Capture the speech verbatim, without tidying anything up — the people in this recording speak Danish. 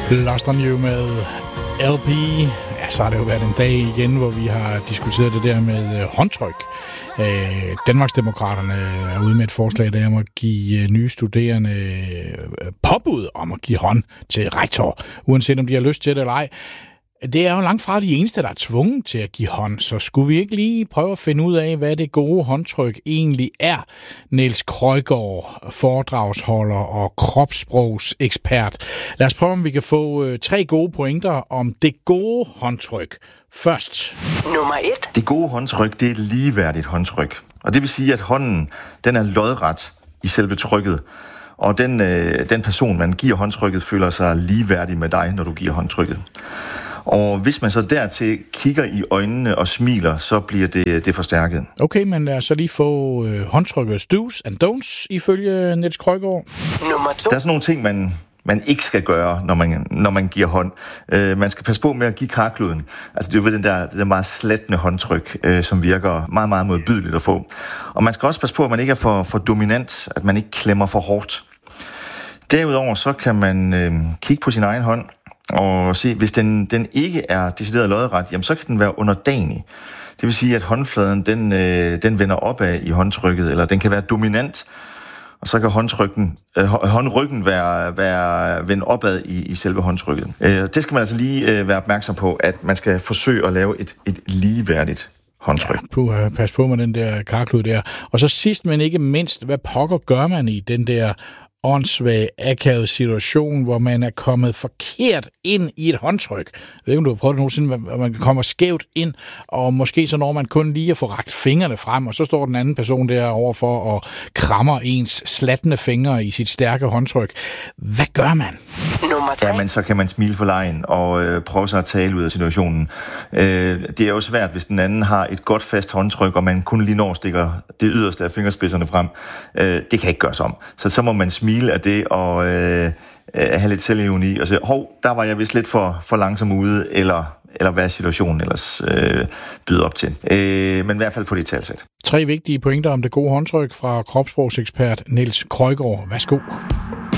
Lost on You med L P. Ja, så har det jo været en dag igen, hvor vi har diskuteret det der med øh, håndtryk. Øh, Danmarksdemokraterne er ude med et forslag, der om at give øh, nye studerende øh, påbud om at give hånd til rektor, uanset om de har lyst til det eller ej. Det er jo langt fra de eneste, der er tvunget til at give hånd, så skulle vi ikke lige prøve at finde ud af, hvad det gode håndtryk egentlig er? Niels Krøjgaard, foredragsholder og kropssprogsekspert. Lad os prøve, om vi kan få øh, tre gode pointer om det gode håndtryk. Først. Nummer et. Det gode håndtryk, det er et ligeværdigt håndtryk. Og det vil sige, at hånden, den er lodret i selve trykket. Og den, øh, den person, man giver håndtrykket, føler sig ligeværdig med dig, når du giver håndtrykket. Og hvis man så dertil kigger i øjnene og smiler, så bliver det, det forstærket. Okay, men lad os så lige få øh, håndtrykkets do's and don'ts ifølge Niels Krøjgaard. Nummer to. Der er sådan nogle ting, man, man ikke skal gøre, når man, når man giver hånd. Øh, man skal passe på med at give karkluden. Altså det er jo den der, det der meget slatne håndtryk, øh, som virker meget, meget modbydeligt at få. Og man skal også passe på, at man ikke er for, for dominant, at man ikke klemmer for hårdt. Derudover så kan man øh, kigge på sin egen hånd og se, hvis den, den ikke er decideret lodret, jamen så kan den være underdanig. Det vil sige, at håndfladen den, øh, den vender opad i håndtrykket, eller den kan være dominant, og så kan håndtrykken, øh, håndryggen være, være vendt opad i, i selve håndtrykket. Øh, det skal man altså lige øh, være opmærksom på, at man skal forsøge at lave et, et ligeværdigt håndtryk. Ja, på, uh, pas på med den der karklud der. Og så sidst, men ikke mindst, hvad pokker gør man i den der åndssvag, akavet situation, hvor man er kommet forkert ind i et håndtryk. Jeg ved ikke, om du har prøvet det nogensinde, hvor man kommer skævt ind, og måske så når man kun lige at få rakt fingrene frem, og så står den anden person der overfor og krammer ens slatne fingre i sit stærke håndtryk. Hvad gør man? Nummer tre. Jamen, så kan man smile for lejen og øh, prøve sig at tale ud af situationen. Øh, det er jo svært, hvis den anden har et godt fast håndtryk, og man kun lige når stikker det yderste af fingerspidserne frem. Øh, det kan ikke gøres om. Så så må man smile af det og øh, have lidt selvironi og sige, hov, der var jeg vist lidt for, for langsom ude, eller, eller hvad situationen ellers øh, byder op til. Øh, men i hvert fald få det i talsæt. Tre vigtige pointer om det gode håndtryk fra kropssprogsekspert Niels Krøjgaard. Værsgo.